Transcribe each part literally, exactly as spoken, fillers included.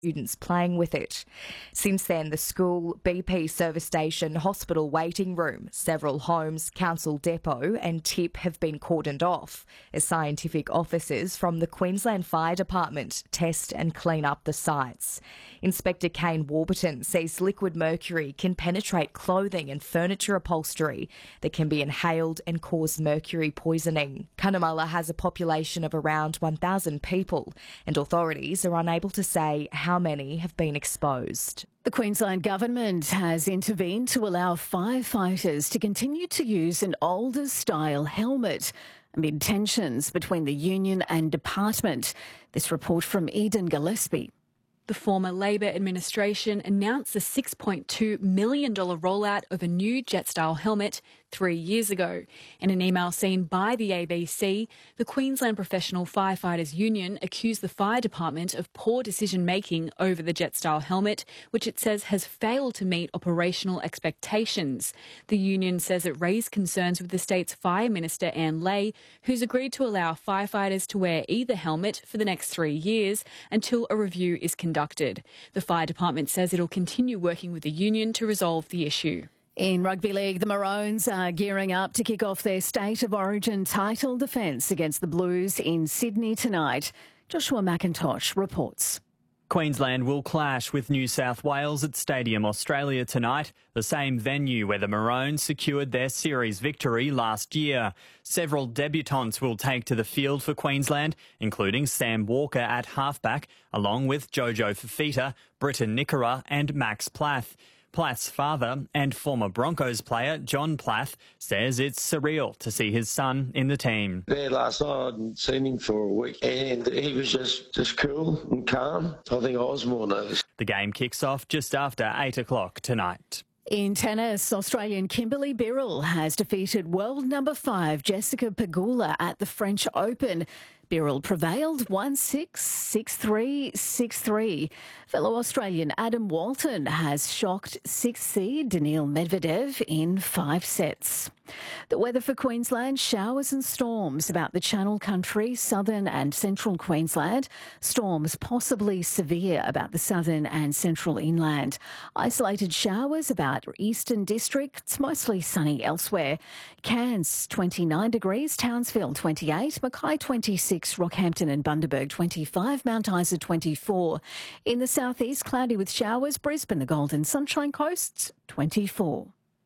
students playing with it. Since then, the school, B P service station, hospital waiting room, several homes, council depot and tip have been cordoned off as scientific officers from the Queensland Fire Department test and clean up the sites. Inspector Kane Warburton says liquid mercury can penetrate clothing and furniture upholstery that can be inhaled and cause mercury poisoning. Cunnamulla has a population of around one thousand people, and authorities are unable to say how many have been exposed. The Queensland Government has intervened to allow firefighters to continue to use an older style helmet amid tensions between the union and department. This report from Eden Gillespie. The former Labor administration announced a six point two million dollars rollout of a new jet-style helmet three years ago. In an email seen by the A B C, the Queensland Professional Firefighters Union accused the fire department of poor decision-making over the jet-style helmet, which it says has failed to meet operational expectations. The union says it raised concerns with the state's Fire Minister Anne Ley, who's agreed to allow firefighters to wear either helmet for the next three years until a review is conducted. The fire department says it'll continue working with the union to resolve the issue. In rugby league, the Maroons are gearing up to kick off their State of Origin title defence against the Blues in Sydney tonight. Joshua McIntosh reports. Queensland will clash with New South Wales at Stadium Australia tonight, the same venue where the Maroons secured their series victory last year. Several debutants will take to the field for Queensland, including Sam Walker at halfback, along with Jojo Fifita, Britton Nickera and Max Plath. Plath's father and former Broncos player John Plath says it's surreal to see his son in the team. There last night, I hadn't seen him for a week, and he was just, just cool and calm. I think I was more nervous. The game kicks off just after eight o'clock tonight. In tennis, Australian Kimberly Birrell has defeated world number five Jessica Pegula at the French Open. Birrell prevailed one six, six three, six three. Fellow Australian Adam Walton has shocked sixth seed Daniil Medvedev in five sets. The weather for Queensland, showers and storms about the Channel Country, southern and central Queensland. Storms possibly severe about the southern and central inland. Isolated showers about eastern districts, mostly sunny elsewhere. Cairns twenty-nine degrees, Townsville twenty-eight, Mackay twenty-six, Rockhampton and Bundaberg twenty-five, Mount Isa twenty-four. In the southeast, cloudy with showers, Brisbane, the Golden Sunshine Coast twenty-four.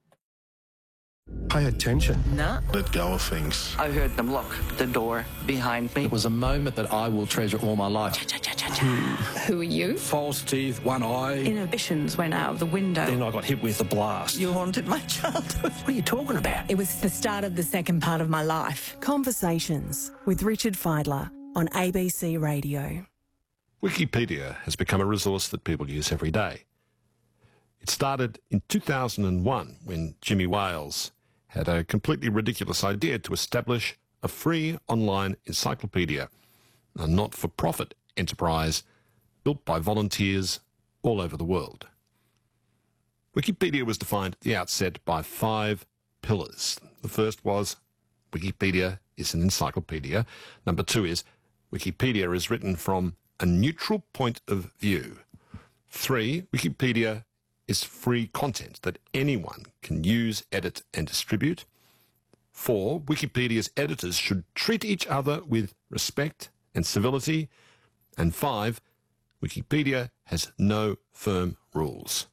Pay attention. No. Let go of things. I heard them lock the door behind me. It was a moment that I will treasure all my life. Who are you? False teeth, one eye. Inhibitions went out of the window. Then I got hit with a blast. You haunted my childhood. What are you talking about? It was the start of the second part of my life. Conversations with Richard Fidler on A B C Radio. Wikipedia has become a resource that people use every day. It started in two thousand one when Jimmy Wales had a completely ridiculous idea to establish a free online encyclopedia, a not-for-profit enterprise built by volunteers all over the world. Wikipedia was defined at the outset by five pillars. The first was Wikipedia is an encyclopedia. Number two is Wikipedia is written from a neutral point of view. Three, Wikipedia is free content that anyone can use, edit and distribute. Four, Wikipedia's editors should treat each other with respect and civility. And five, Wikipedia has no firm rules.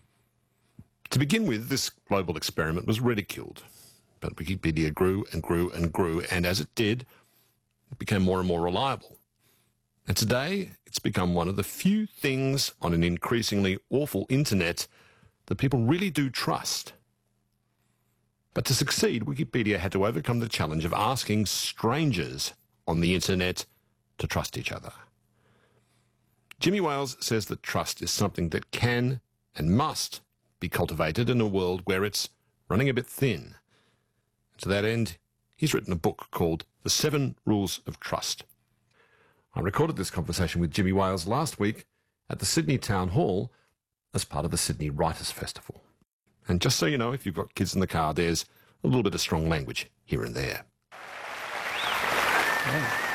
To begin with, this global experiment was ridiculed, but Wikipedia grew and grew and grew, and as it did, it became more and more reliable. And today, it's become one of the few things on an increasingly awful internet that people really do trust. But to succeed, Wikipedia had to overcome the challenge of asking strangers on the internet to trust each other. Jimmy Wales says that trust is something that can and must be cultivated in a world where it's running a bit thin. To that end, he's written a book called The Seven Rules of Trust. I recorded this conversation with Jimmy Wales last week at the Sydney Town Hall as part of the Sydney Writers' Festival. And just so you know, if you've got kids in the car, there's a little bit of strong language here and there. Yeah.